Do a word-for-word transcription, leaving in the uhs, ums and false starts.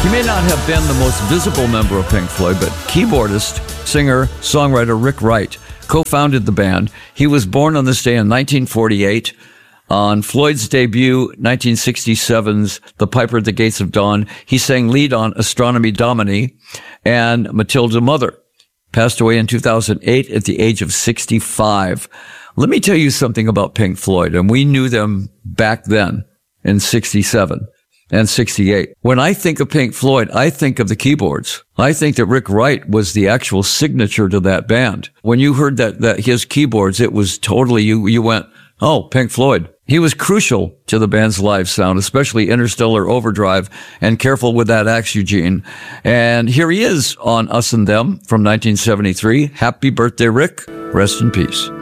He may not have been the most visible member of Pink Floyd, but keyboardist, singer, songwriter Rick Wright co-founded the band. He was born on this day in nineteen forty-eight. On Floyd's debut, nineteen sixty-seven's The Piper at the Gates of Dawn, he sang lead on Astronomy Domini, and Matilda Mother passed away in two thousand eight at the age of sixty-five. Let me tell you something about Pink Floyd, and we knew them back then in sixty-seven and sixty-eight. When I think of Pink Floyd, I think of the keyboards. I think that Rick Wright was the actual signature to that band. When you heard that, that his keyboards, it was totally, you, you went, oh, Pink Floyd. He was crucial to the band's live sound, especially Interstellar Overdrive and Careful with That Axe, Eugene. And here he is on Us and Them from nineteen seventy-three. Happy birthday, Rick. Rest in peace.